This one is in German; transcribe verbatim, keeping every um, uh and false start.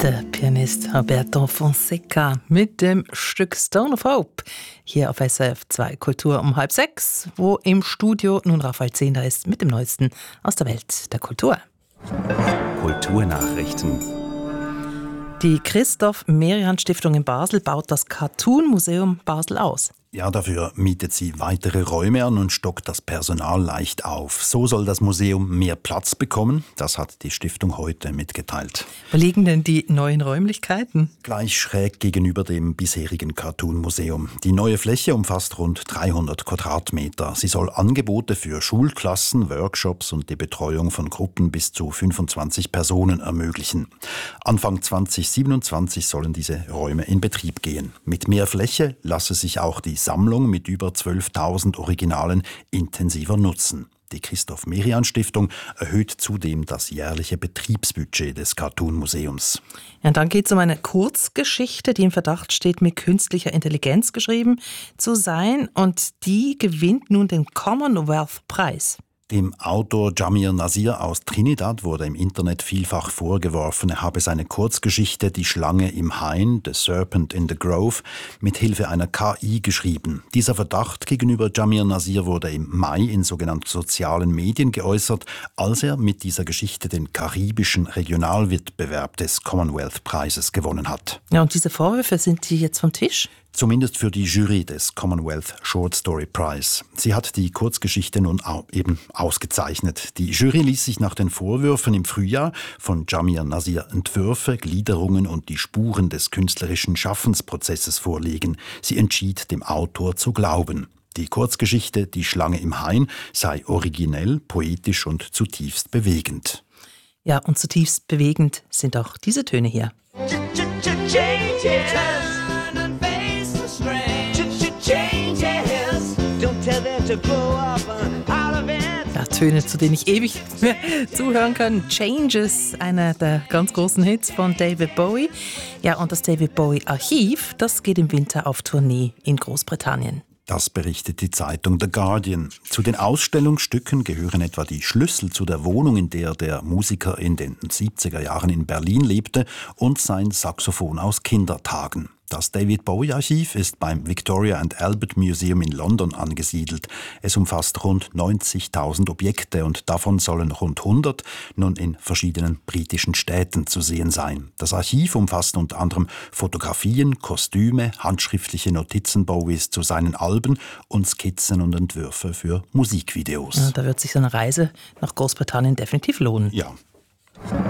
Der Pianist Roberto Fonseca mit dem Stück Stone of Hope. Hier auf S R F zwei Kultur um halb sechs, wo im Studio nun Raphael Zehnder ist mit dem Neuesten aus der Welt der Kultur. Kulturnachrichten. Die Christoph-Merian-Stiftung in Basel baut das Cartoon-Museum Basel aus. Ja, dafür mietet sie weitere Räume an und stockt das Personal leicht auf. So soll das Museum mehr Platz bekommen. Das hat die Stiftung heute mitgeteilt. Wo liegen denn die neuen Räumlichkeiten? Gleich schräg gegenüber dem bisherigen Cartoon-Museum. Die neue Fläche umfasst rund dreihundert Quadratmeter. Sie soll Angebote für Schulklassen, Workshops und die Betreuung von Gruppen bis zu fünfundzwanzig Personen ermöglichen. Anfang zwanzig siebenundzwanzig sollen diese Räume in Betrieb gehen. Mit mehr Fläche lasse sich auch die Sammlung mit über zwölftausend Originalen intensiver nutzen. Die Christoph-Merian-Stiftung erhöht zudem das jährliche Betriebsbudget des Cartoon-Museums. Ja, und dann geht es um eine Kurzgeschichte, die im Verdacht steht, mit künstlicher Intelligenz geschrieben zu sein. Und die gewinnt nun den Commonwealth-Preis. Dem Autor Jamir Nasir aus Trinidad wurde im Internet vielfach vorgeworfen, er habe seine Kurzgeschichte Die Schlange im Hain, The Serpent in the Grove, mit Hilfe einer K I geschrieben. Dieser Verdacht gegenüber Jamir Nasir wurde im Mai in sogenannten sozialen Medien geäußert, als er mit dieser Geschichte den karibischen Regionalwettbewerb des Commonwealth-Preises gewonnen hat. Ja, und diese Vorwürfe, sind die jetzt vom Tisch? Zumindest für die Jury des Commonwealth Short Story Prize. Sie hat die Kurzgeschichte nun eben ausgezeichnet. Die Jury ließ sich nach den Vorwürfen im Frühjahr von Jamir Nasir Entwürfe, Gliederungen und die Spuren des künstlerischen Schaffensprozesses vorlegen. Sie entschied, dem Autor zu glauben. Die Kurzgeschichte Die Schlange im Hain sei originell, poetisch und zutiefst bewegend. Ja, und zutiefst bewegend sind auch diese Töne hier. Ja, Töne, zu denen ich ewig zuhören kann. Changes, einer der ganz großen Hits von David Bowie. Ja, und das David Bowie Archiv, das geht im Winter auf Tournee in Großbritannien. Das berichtet die Zeitung The Guardian. Zu den Ausstellungsstücken gehören etwa die Schlüssel zu der Wohnung, in der der Musiker in den siebziger Jahren in Berlin lebte, und sein Saxophon aus Kindertagen. Das David Bowie Archiv ist beim Victoria and Albert Museum in London angesiedelt. Es umfasst rund neunzigtausend Objekte und davon sollen rund hundert nun in verschiedenen britischen Städten zu sehen sein. Das Archiv umfasst unter anderem Fotografien, Kostüme, handschriftliche Notizen Bowies zu seinen Alben und Skizzen und Entwürfe für Musikvideos. Ja, da wird sich so eine Reise nach Großbritannien definitiv lohnen. Ja.